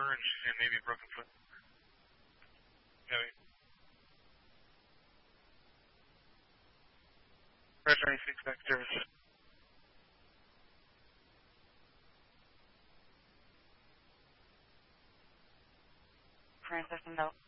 and maybe a broken foot. Heavy. Red 96 back service. Current system note.